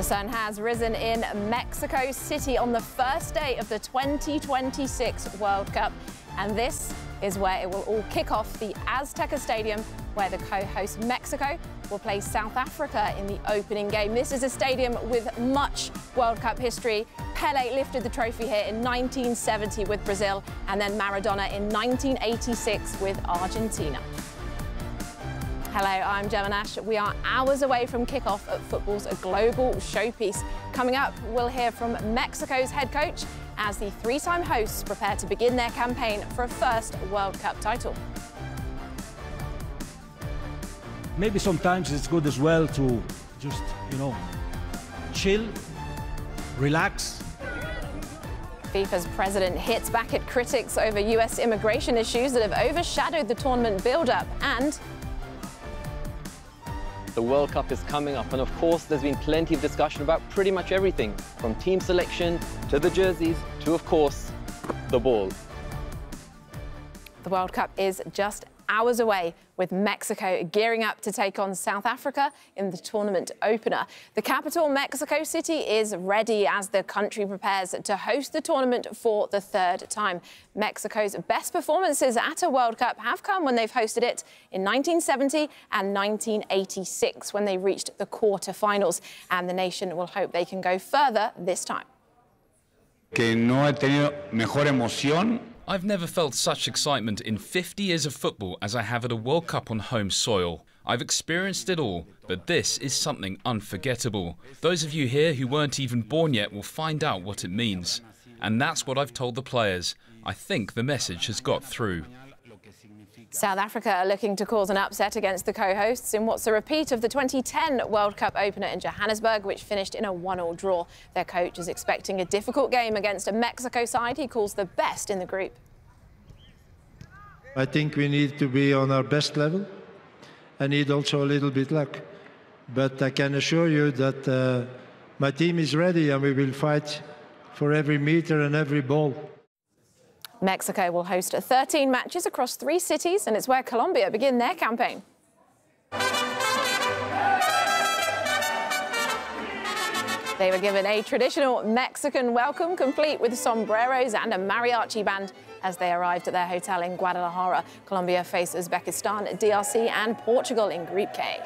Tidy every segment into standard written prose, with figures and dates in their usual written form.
sun has risen in Mexico City on the first day of the 2026 World Cup. And this is where it will all kick off, the Azteca Stadium, where the co-host Mexico will play South Africa in the opening game. This is a stadium with much World Cup history. Pelé lifted the trophy here in 1970 with Brazil, and then Maradona in 1986 with Argentina. Hello, I'm Gemma Nash. We are hours away from kickoff at football's global showpiece. Coming up, we'll hear from Mexico's head coach as the three-time hosts prepare to begin their campaign for a first World Cup title. Maybe sometimes it's good as well to just, chill, relax. FIFA's president hits back at critics over US immigration issues that have overshadowed the tournament build-up, and the World Cup is coming up, and of course there's been plenty of discussion about pretty much everything, from team selection to the jerseys to, of course, the ball. The World Cup is just hours away, with Mexico gearing up to take on South Africa in the tournament opener. The capital, Mexico City, is ready as the country prepares to host the tournament for the third time. Mexico's best performances at a World Cup have come when they've hosted it in 1970 and 1986, when they reached the quarter-finals. And the nation will hope they can go further this time. Que no he tenido mejor emoción. I've never felt such excitement in 50 years of football as I have at a World Cup on home soil. I've experienced it all, but this is something unforgettable. Those of you here who weren't even born yet will find out what it means. And that's what I've told the players. I think the message has got through. South Africa are looking to cause an upset against the co-hosts in what's a repeat of the 2010 World Cup opener in Johannesburg, which finished in a 1-1 draw. Their coach is expecting a difficult game against a Mexico side he calls the best in the group. I think we need to be on our best level. I need also a little bit luck. But I can assure you that my team is ready, and we will fight for every meter and every ball. Mexico will host 13 matches across 3 cities, and it's where Colombia begin their campaign. They were given a traditional Mexican welcome, complete with sombreros and a mariachi band, as they arrived at their hotel in Guadalajara. Colombia face Uzbekistan, DRC and Portugal in Group K.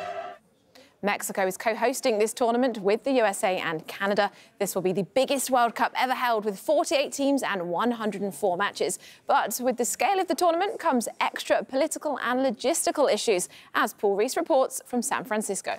Mexico is co-hosting this tournament with the USA and Canada. This will be the biggest World Cup ever held, with 48 teams and 104 matches. But with the scale of the tournament comes extra political and logistical issues, as Paul Rees reports from San Francisco.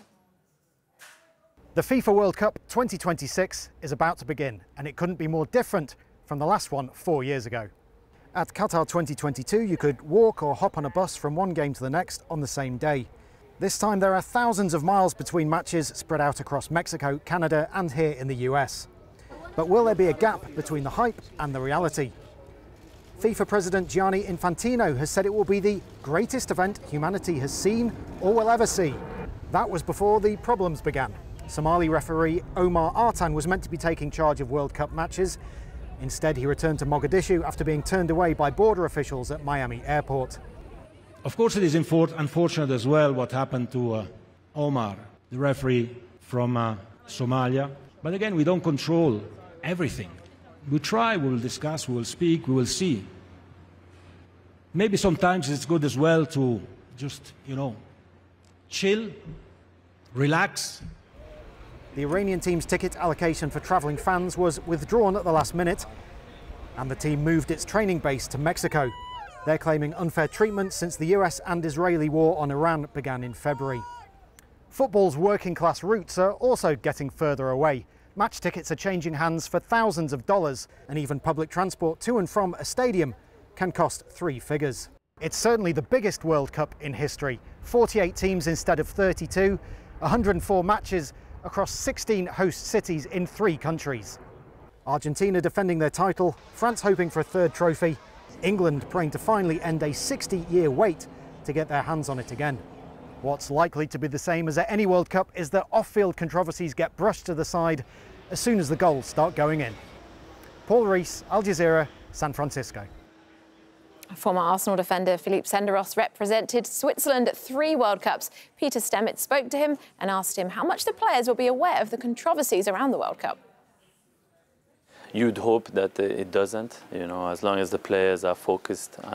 The FIFA World Cup 2026 is about to begin, and it couldn't be more different from the last one 4 years ago. At Qatar 2022, you could walk or hop on a bus from one game to the next on the same day. This time there are thousands of miles between matches spread out across Mexico, Canada and here in the US. But will there be a gap between the hype and the reality? FIFA President Gianni Infantino has said it will be the greatest event humanity has seen or will ever see. That was before the problems began. Somali referee Omar Artan was meant to be taking charge of World Cup matches. Instead, he returned to Mogadishu after being turned away by border officials at Miami Airport. Of course, it is unfortunate as well what happened to Omar, the referee from Somalia. But again, we don't control everything. We try, we will discuss, we will speak, we will see. Maybe sometimes it's good as well to just, chill, relax. The Iranian team's ticket allocation for travelling fans was withdrawn at the last minute, and the team moved its training base to Mexico. They're claiming unfair treatment since the US and Israeli war on Iran began in February. Football's working-class roots are also getting further away. Match tickets are changing hands for thousands of dollars, and even public transport to and from a stadium can cost 3 figures. It's certainly the biggest World Cup in history. 48 teams instead of 32, 104 matches across 16 host cities in 3 countries. Argentina defending their title, France hoping for a 3rd trophy, England praying to finally end a 60-year wait to get their hands on it again. What's likely to be the same as at any World Cup is that off-field controversies get brushed to the side as soon as the goals start going in. Paul Rees, Al Jazeera, San Francisco. Former Arsenal defender Philippe Senderos represented Switzerland at 3 World Cups. Peter Stemmet spoke to him and asked him how much the players will be aware of the controversies around the World Cup. You'd hope that it doesn't, as long as the players are focused